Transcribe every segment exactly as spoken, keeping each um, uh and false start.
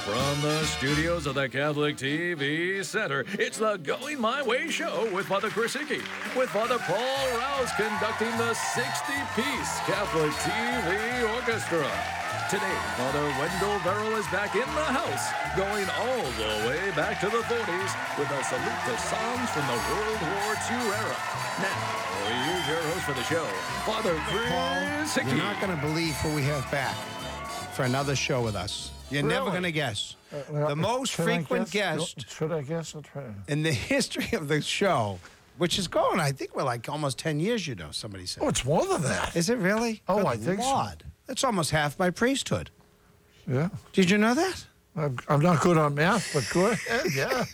From the studios of the Catholic T V Center, it's the Going My Way show with Father Chris Hickey, with Father Paul Rouse conducting the sixty-piece Catholic T V Orchestra. Today, Father Wendell Verrill is back in the house, going all the way back to the forties with a salute to songs from the World War Two era. Now, here's your host for the show, Father Chris Hickey. You're not going to believe who we have back for another show with us. You're Really? never going to guess. Uh, well, the most should I frequent guess? guest Should I guess? I'll try. in the history of the show, which is going, I think we're like almost ten years, you know, somebody said. Oh, it's more than that. Is it really? Oh, Good I think so. Lord. That's almost half my priesthood. Yeah. Did you know that? I'm, I'm not good on math, but go ahead. Yeah.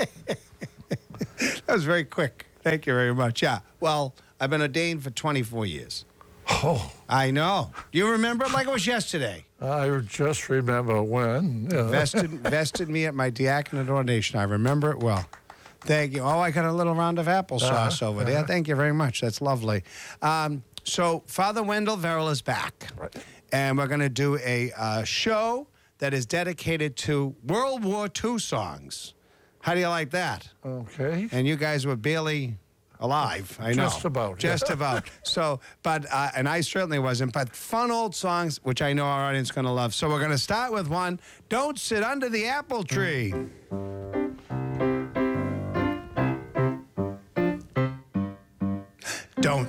That was very quick. Thank you very much. Yeah. Well, I've been ordained for twenty-four years. Oh, I know. You remember it like it was yesterday. I just remember when. Yeah. Vested, vested me at my diaconate ordination. I remember it well. Thank you. Oh, I got a little round of applesauce Uh-huh, over there. uh-huh. Thank you very much. That's lovely. Um, so Father Wendell Verrill is back. Right. And we're going to do a uh, show that is dedicated to World War Two songs. How do you like that? Okay. And you guys were barely alive, I know. Just about, Just yeah. about. So, but, uh, and I certainly wasn't, but fun old songs, which I know our audience is going to love. So we're going to start with one, Don't Sit Under the Apple Tree. Don't